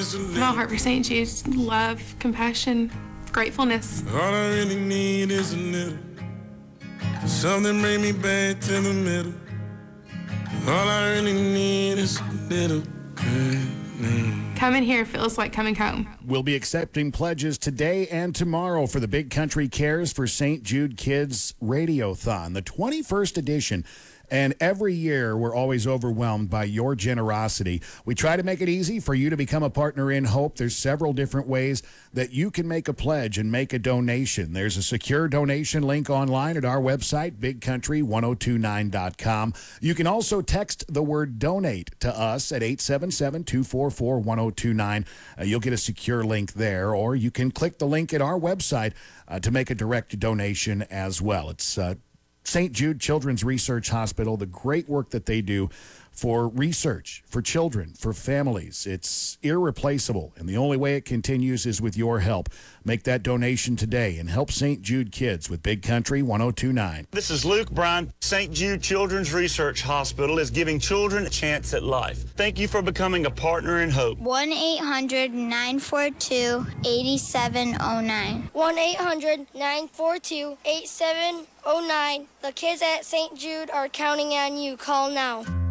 just a little. My heart for St. Jude's love, compassion, gratefulness. All I really need is a little. Something bring me back to the middle. All I really need is a little. Coming here feels like coming home. We'll be accepting pledges today and tomorrow for the Big Country Cares for St. Jude Kids Radiothon, the 21st edition. And every year, we're always overwhelmed by your generosity. We try to make it easy for you to become a partner in Hope. There's several different ways that you can make a pledge and make a donation. There's a secure donation link online at our website, bigcountry1029.com. You can also text the word donate to us at 877-244-1029. You'll get a secure link there, or you can click the link at our website to make a direct donation as well. It's St. Jude Children's Research Hospital, the great work that they do for research, for children, for families. It's irreplaceable, and the only way it continues is with your help. Make that donation today and help St. Jude kids with Big Country 1029. This is Luke Bryan. St. Jude Children's Research Hospital is giving children a chance at life. Thank you for becoming a partner in hope. 1-800-942-8709. 1-800-942-8709. The kids at St. Jude are counting on you. Call now.